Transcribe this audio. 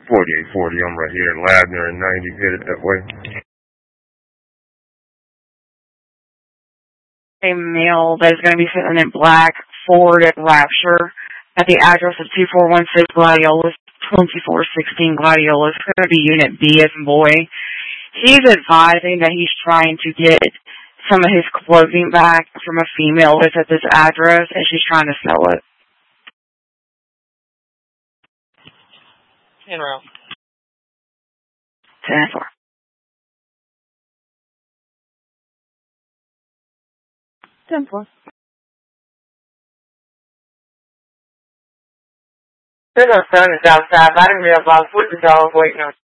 4840, I'm right here in Ladner and 90, headed that way. A male that is going to be sitting in black Ford at Rapture at the address of 2416 Gladiolus, 2416 Gladiolus. It's going to be Unit B as in boy. He's advising that he's trying to get some of his clothing back from a female that's at this address, and she's trying to sell it. En route. 10-4. There's no sun is outside. I didn't realize what the dog waiting on.